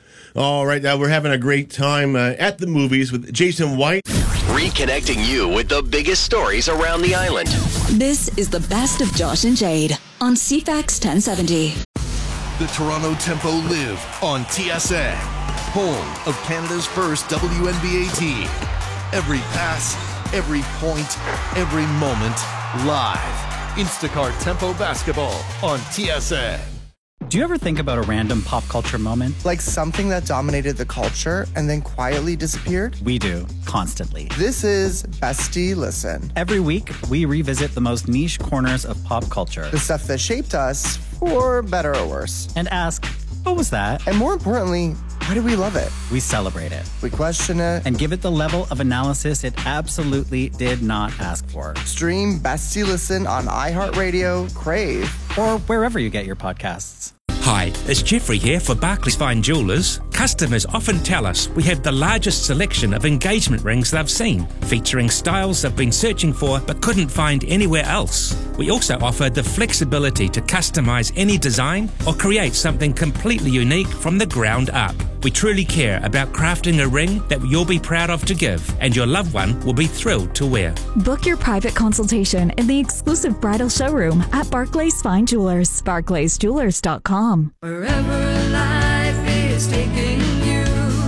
All right, now we're having a great time uh, at the movies with Jason White. Reconnecting you with the biggest stories around the island. This is the best of Josh and Jade on C FAX ten seventy. The Toronto Tempo live on T S N. Home of Canada's first W N B A team. Every pass, every point, every moment, live. Instacart Tempo Basketball on T S N. Do you ever think about a random pop culture moment? Like something that dominated the culture and then quietly disappeared? We do, constantly. This is Bestie Listen. Every week, we revisit the most niche corners of pop culture. The stuff that shaped us, for better or worse. And ask, what was that? And more importantly, why do we love it? We celebrate it. We question it. And give it the level of analysis it absolutely did not ask for. Stream Bestie Listen on iHeartRadio, Crave, or wherever you get your podcasts. Hi, it's Jeffrey here for Barclays Fine Jewelers. Customers often tell us we have the largest selection of engagement rings they've seen, featuring styles they've been searching for but couldn't find anywhere else. We also offer the flexibility to customize any design or create something completely unique from the ground up. We truly care about crafting a ring that you'll be proud of to give, and your loved one will be thrilled to wear. Book your private consultation in the exclusive bridal showroom at Barclays Fine Jewelers, barclays jewelers dot com. Wherever life is taking you,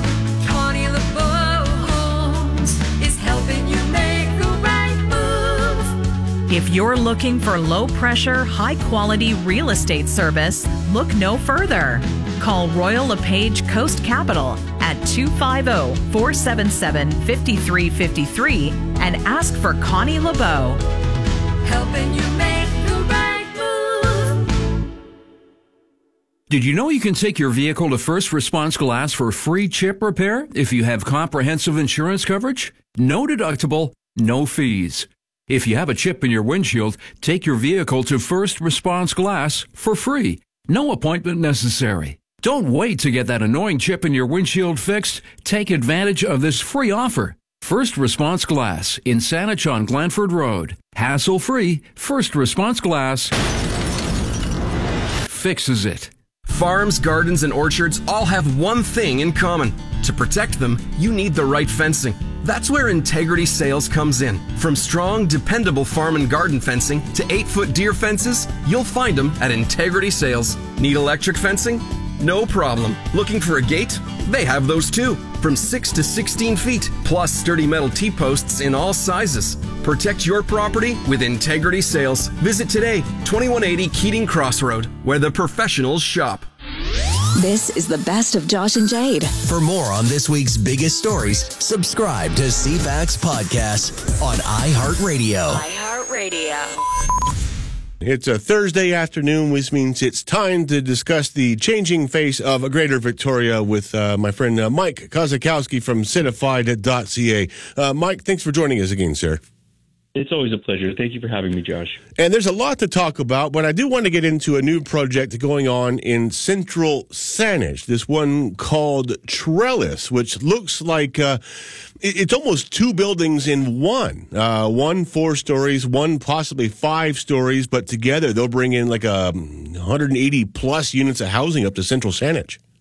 Connie LeBeau Homes is helping you make the right move. If you're looking for low-pressure, high-quality real estate service, look no further. Call Royal LePage Coast Capital at two five zero, four seven seven, five three five three and ask for Connie LeBeau. Helping you make the right move. Did you know you can take your vehicle to First Response Glass for free chip repair if you have comprehensive insurance coverage? No deductible, no fees. If you have a chip in your windshield, take your vehicle to First Response Glass for free. No appointment necessary. Don't wait to get that annoying chip in your windshield fixed. Take advantage of this free offer. First Response Glass in Saanich on Glanford Road. Hassle-free, First Response Glass fixes it. Farms, gardens, and orchards all have one thing in common. To protect them, you need the right fencing. That's where Integrity Sales comes in. From strong, dependable farm and garden fencing to eight-foot deer fences, you'll find them at Integrity Sales. Need electric fencing? No problem. Looking for a gate? They have those too. From six to sixteen feet, plus sturdy metal T-posts in all sizes. Protect your property with Integrity Sales. Visit today, twenty-one eighty Keating Crossroad, where the professionals shop. This is the best of Josh and Jade. For more on this week's biggest stories, subscribe to C FAX Podcast on iHeartRadio. iHeartRadio. It's a Thursday afternoon, which means it's time to discuss the changing face of Greater Victoria with uh, my friend uh, Mike Kozakowski from Citified dot c a. Uh, Mike, thanks for joining us again, sir. It's always a pleasure. Thank you for having me, Josh. And there's a lot to talk about, but I do want to get into a new project going on in Central Saanich, this one called Trellis, which looks like uh, it's almost two buildings in one. Uh, one four stories, one possibly five stories, but together they'll bring in like a one hundred eighty plus units of housing up to Central Saanich.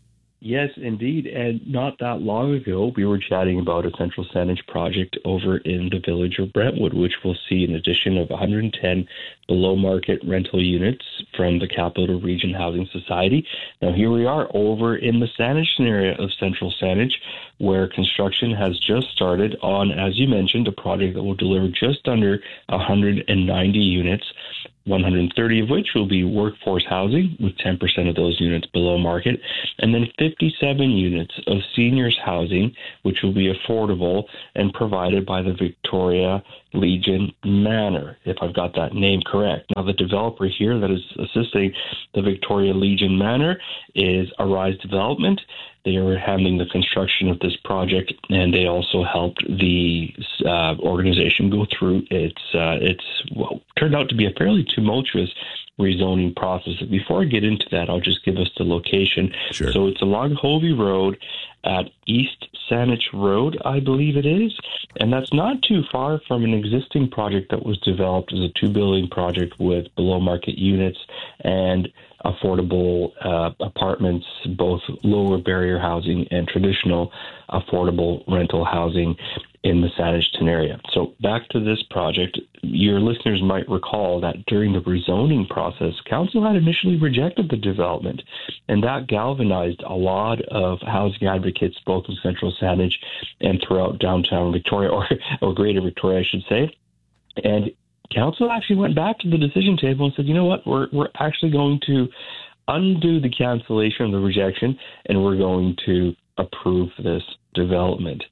Yes, indeed. And not that long ago, we were chatting about a central Saanich project over in the village of Brentwood, which will see an addition of one hundred ten below-market rental units from the Capital Region Housing Society. Now, here we are over in the Saanich area of central Saanich, where construction has just started on, as you mentioned, a project that will deliver just under one hundred ninety units, one hundred thirty of which will be workforce housing, with ten percent of those units below market, and then fifty-seven units of seniors housing, which will be affordable and provided by the Victoria Legion Manor, if I've got that name correct. Now, the developer here that is assisting the Victoria Legion Manor is Arise Development. They are handling the construction of this project, and they also helped the uh, organization go through its, uh, its well, turned out to be a fairly tumultuous rezoning process. Before I get into that, I'll just give us the location. Sure. So it's along Hovey Road at East Saanich Road, I believe it is. And that's not too far from an existing project that was developed as a two-building project with below-market units and affordable uh, apartments, both lower barrier housing and traditional affordable rental housing in the Saanich area. So back to this project, your listeners might recall that during the rezoning process, council had initially rejected the development, and that galvanized a lot of housing advocates, both in central Saanich and throughout downtown Victoria, or, or greater Victoria, I should say. And council actually went back to the decision table and said, you know what, we're we're actually going to undo the cancellation of the rejection, and we're going to approve this development.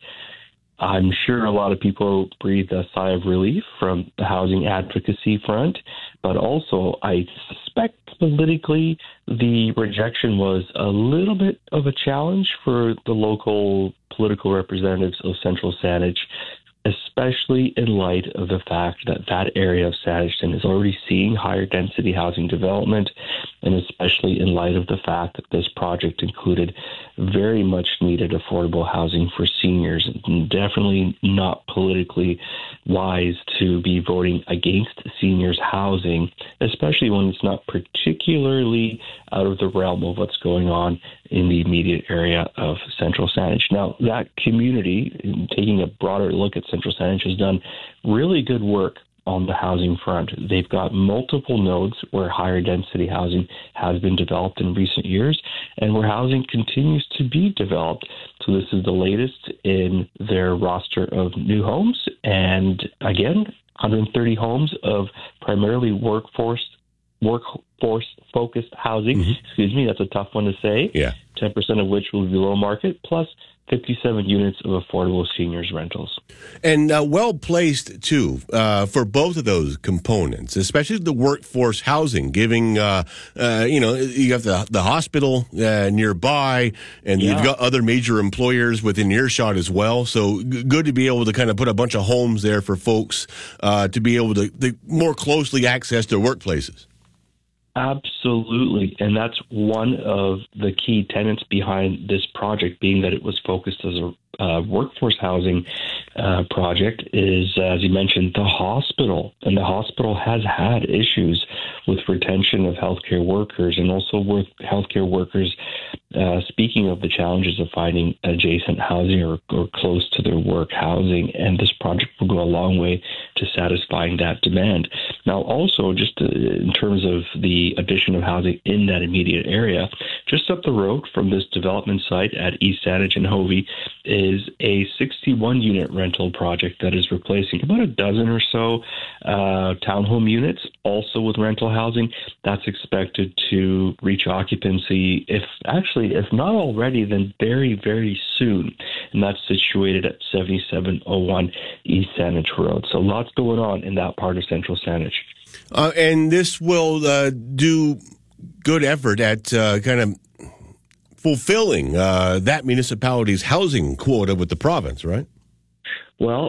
I'm sure a lot of people breathed a sigh of relief from the housing advocacy front, but also I suspect politically the rejection was a little bit of a challenge for the local political representatives of central Saanich, especially in light of the fact that that area of Saanich is already seeing higher density housing development, and especially in light of the fact that this project included very much needed affordable housing for seniors. Definitely not politically wise to be voting against seniors housing, especially when it's not particularly out of the realm of what's going on in the immediate area of central Saanich. Now, that community, taking a broader look at central Saanich, has done really good work on the housing front. They've got multiple nodes where higher density housing has been developed in recent years, and where housing continues to be developed. So this is the latest in their roster of new homes, and again, one hundred thirty homes of primarily workforce workforce focused housing. Mm-hmm. Excuse me, that's a tough one to say. Yeah. ten percent of which will be below market, plus fifty-seven units of affordable seniors rentals. And uh, well placed, too, uh, for both of those components, especially the workforce housing, giving, uh, uh, you know, you have the, the hospital uh, nearby, and yeah. you've got other major employers within earshot as well. So g- good to be able to kind of put a bunch of homes there for folks uh, to be able to, to more closely access their workplaces. Absolutely. And that's one of the key tenets behind this project, being that it was focused as a uh, workforce housing uh, project, is, uh, as you mentioned, the hospital. And the hospital has had issues with retention of healthcare workers, and also with healthcare workers uh, speaking of the challenges of finding adjacent housing or, or close to their work housing. And this project will go a long way to satisfying that demand. Now, also, just to, in terms of the addition of housing in that immediate area, just up the road from this development site at East Saanich and Hovey is a sixty-one unit rental project that is replacing about a dozen or so uh, townhome units, also with rental housing. That's expected to reach occupancy, if actually, if not already, then very, very soon. And that's situated at seventy-seven oh one East Saanich Road. So lots going on in that part of central Saanich. Uh, and this will uh, do good effort at uh, kind of fulfilling uh, that municipality's housing quota with the province, right? Well,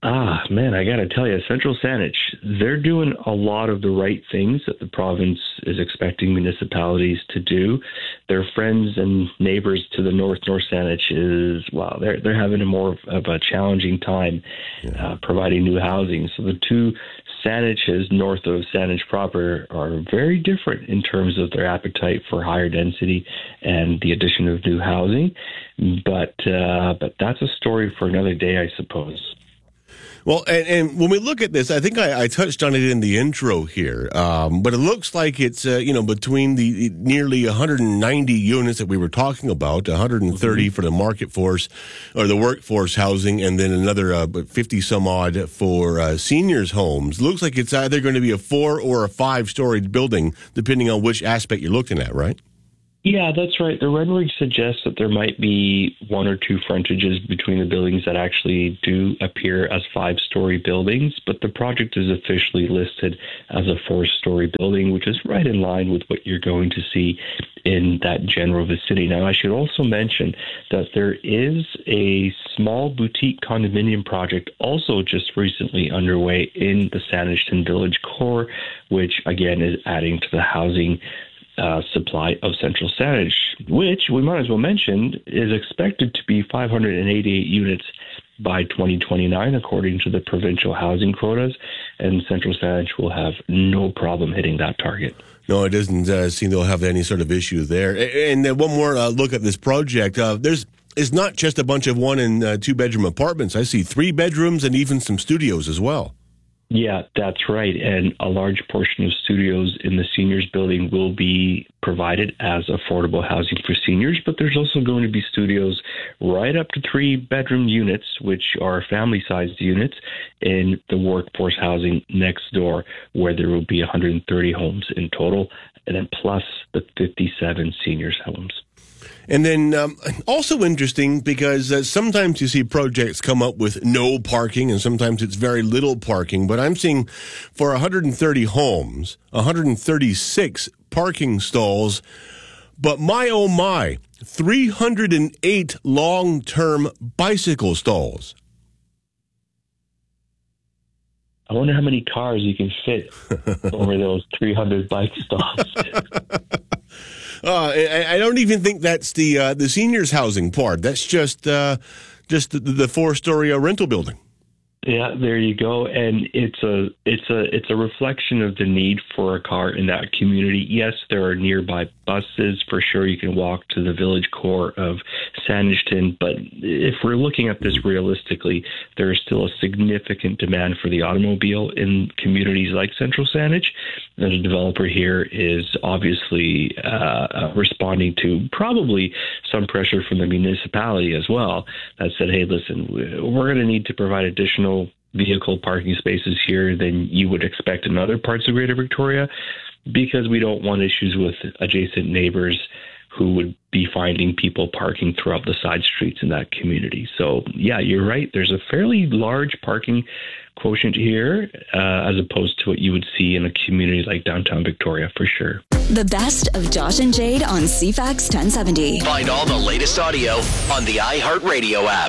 Ah, man, I got to tell you, Central Saanich, they're doing a lot of the right things that the province is expecting municipalities to do. Their friends and neighbors to the north, North Saanich, is, well, they're, they're having a more of a challenging time uh, providing new housing. So the two Saaniches north of Saanich proper are very different in terms of their appetite for higher density and the addition of new housing. But, uh, but that's a story for another day, I suppose. Well, and, and when we look at this, I think I, I touched on it in the intro here, um, but it looks like it's, uh, you know, between the nearly one hundred ninety units that we were talking about, one hundred thirty mm-hmm. for the market force or the workforce housing, and then another uh, fifty some odd for uh, seniors' homes. It looks like it's either going to be a four or a five storied building, depending on which aspect you're looking at, right? Yeah, that's right. The rendering suggests that there might be one or two frontages between the buildings that actually do appear as five-story buildings, but the project is officially listed as a four-story building, which is right in line with what you're going to see in that general vicinity. Now, I should also mention that there is a small boutique condominium project also just recently underway in the Saanich Village core, which, again, is adding to the housing Uh, supply of Central Saanich, which we might as well mention is expected to be five hundred eighty-eight units by twenty twenty-nine, according to the provincial housing quotas, and Central Saanich will have no problem hitting that target. No, it doesn't uh, seem they'll have any sort of issue there. And then one more uh, look at this project. Uh, there's it's not just a bunch of one and uh, two bedroom apartments. I see three bedrooms and even some studios as well. Yeah, that's right. And a large portion of studios in the seniors building will be provided as affordable housing for seniors, but there's also going to be studios right up to three bedroom units, which are family sized units in the workforce housing next door, where there will be one hundred thirty homes in total, and then plus the fifty-seven seniors homes. And then um, also interesting because uh, sometimes you see projects come up with no parking and sometimes it's very little parking. But I'm seeing for one hundred thirty homes, one hundred thirty-six parking stalls. But my, oh my, three hundred eight long-term bicycle stalls. I wonder how many cars you can fit over those three hundred bike stalls. Uh, I, I don't even think that's the uh, the seniors housing part. That's just uh, just the, the four story uh, rental building. Yeah, there you go. And it's a it's a it's a reflection of the need for a car in that community. Yes, there are nearby buses for sure. You can walk to the village core of Saanich, but if we're looking at this realistically, there is still a significant demand for the automobile in communities like Central Saanich. And the developer here is obviously uh, responding to probably some pressure from the municipality as well that said, hey, listen, we're going to need to provide additional vehicle parking spaces here than you would expect in other parts of Greater Victoria, because we don't want issues with adjacent neighbors who would be finding people parking throughout the side streets in that community. So, yeah, you're right. There's a fairly large parking quotient here uh, as opposed to what you would see in a community like downtown Victoria, for sure. The best of Josh and Jade on C FAX ten seventy. Find all the latest audio on the iHeartRadio app.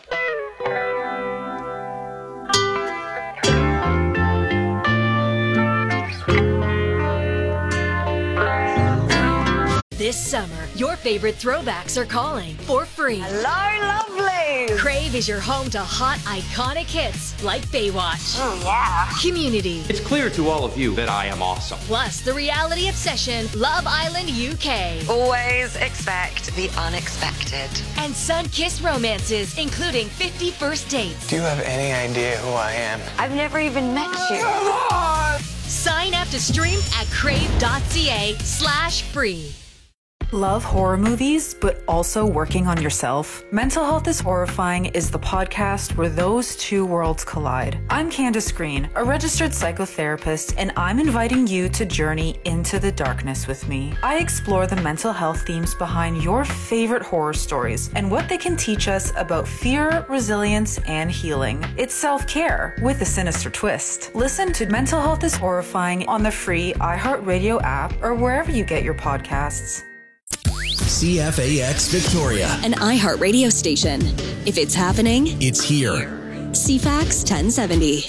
This summer, your favorite throwbacks are calling for free. Hello, lovely! Crave is your home to hot, iconic hits like Baywatch. Oh, yeah. Community. It's clear to all of you that I am awesome. Plus, the reality obsession, Love Island U K. Always expect the unexpected. And sun-kissed romances, including fifty First Dates. Do you have any idea who I am? I've never even met you. Come on! Sign up to stream at crave.ca slash free. Love horror movies, but also working on yourself? Mental Health is Horrifying is the podcast where those two worlds collide. I'm Candace Green, a registered psychotherapist, and I'm inviting you to journey into the darkness with me. I explore the mental health themes behind your favorite horror stories and what they can teach us about fear, resilience, and healing. It's self-care with a sinister twist. Listen to Mental Health is Horrifying on the free iHeartRadio app or wherever you get your podcasts. C F A X Victoria, an iHeart radio station. If it's happening, it's here. C FAX ten seventy.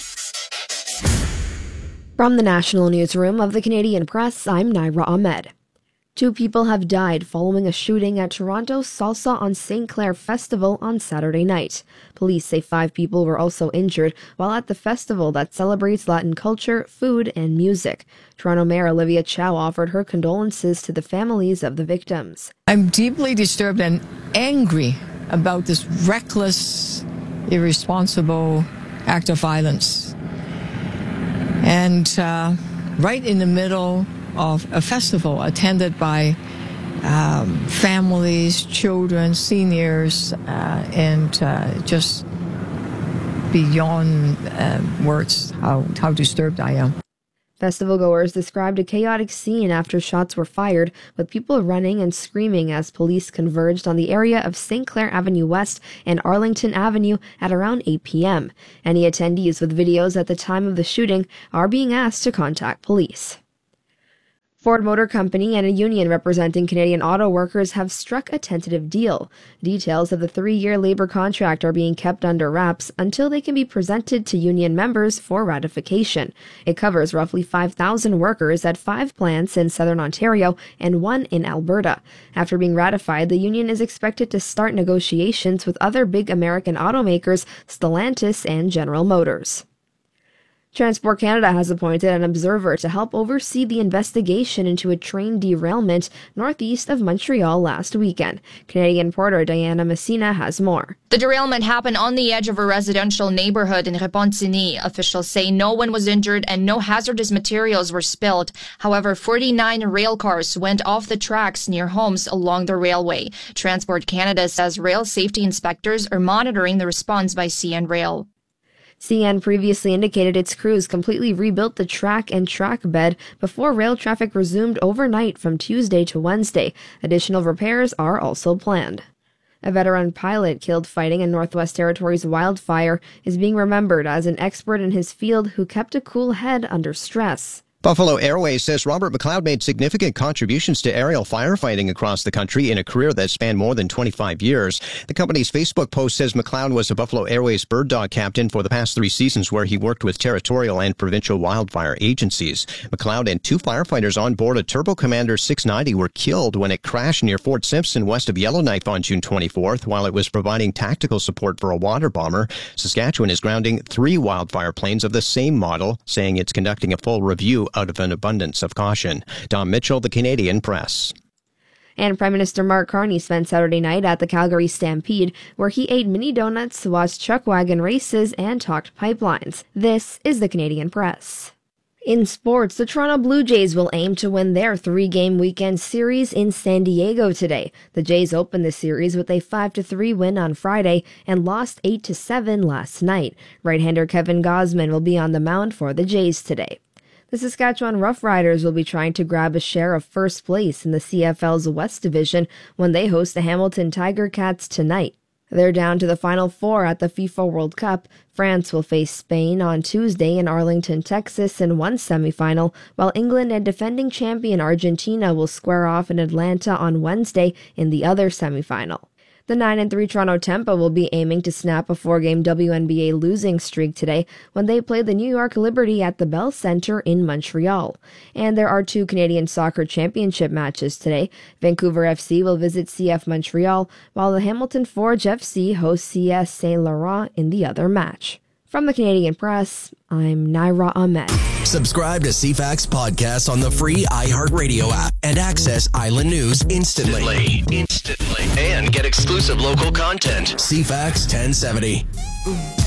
From the National Newsroom of the Canadian Press, I'm Naira Ahmed. Two people have died following a shooting at Toronto's Salsa on Saint Clair Festival on Saturday night. Police say five people were also injured while at the festival that celebrates Latin culture, food, and music. Toronto Mayor Olivia Chow offered her condolences to the families of the victims. I'm deeply disturbed and angry about this reckless, irresponsible act of violence. And uh, right in the middle of a festival attended by um, families, children, seniors, uh, and uh, just beyond uh, words how, how disturbed I am. Festival goers described a chaotic scene after shots were fired, with people running and screaming as police converged on the area of Saint Clair Avenue West and Arlington Avenue at around eight p.m. Any attendees with videos at the time of the shooting are being asked to contact police. Ford Motor Company and a union representing Canadian auto workers have struck a tentative deal. Details of the three-year labor contract are being kept under wraps until they can be presented to union members for ratification. It covers roughly five thousand workers at five plants in southern Ontario and one in Alberta. After being ratified, the union is expected to start negotiations with other big American automakers, Stellantis and General Motors. Transport Canada has appointed an observer to help oversee the investigation into a train derailment northeast of Montreal last weekend. Canadian reporter Diana Messina has more. The derailment happened on the edge of a residential neighborhood in Repentigny. Officials say no one was injured and no hazardous materials were spilled. However, forty-nine rail cars went off the tracks near homes along the railway. Transport Canada says rail safety inspectors are monitoring the response by C N Rail. C N previously indicated its crews completely rebuilt the track and track bed before rail traffic resumed overnight from Tuesday to Wednesday. Additional repairs are also planned. A veteran pilot killed fighting in Northwest Territories wildfire is being remembered as an expert in his field who kept a cool head under stress. Buffalo Airways says Robert McLeod made significant contributions to aerial firefighting across the country in a career that spanned more than twenty-five years. The company's Facebook post says McLeod was a Buffalo Airways bird dog captain for the past three seasons where he worked with territorial and provincial wildfire agencies. McLeod and two firefighters on board a Turbo Commander six ninety were killed when it crashed near Fort Simpson west of Yellowknife on June twenty-fourth while it was providing tactical support for a water bomber. Saskatchewan is grounding three wildfire planes of the same model, saying it's conducting a full review out of an abundance of caution. Tom Mitchell, The Canadian Press. And Prime Minister Mark Carney spent Saturday night at the Calgary Stampede, where he ate mini donuts, watched chuck wagon races, and talked pipelines. This is The Canadian Press. In sports, the Toronto Blue Jays will aim to win their three-game weekend series in San Diego today. The Jays opened the series with a five to three win on Friday and lost eight to seven last night. Right-hander Kevin Gausman will be on the mound for the Jays today. The Saskatchewan Roughriders will be trying to grab a share of first place in the C F L's West Division when they host the Hamilton Tiger Cats tonight. They're down to the Final Four at the FIFA World Cup. France will face Spain on Tuesday in Arlington, Texas in one semifinal, while England and defending champion Argentina will square off in Atlanta on Wednesday in the other semifinal. The nine and three Toronto Tempo will be aiming to snap a four-game W N B A losing streak today when they play the New York Liberty at the Bell Centre in Montreal. And there are two Canadian Soccer Championship matches today. Vancouver F C will visit C F Montreal, while the Hamilton Forge F C hosts C S Saint Laurent in the other match. From the Canadian Press, I'm Naira Ahmed. Subscribe to C FAX Podcast on the free iHeartRadio app and access Island News instantly. Instantly. And get exclusive local content. C FAX ten seventy.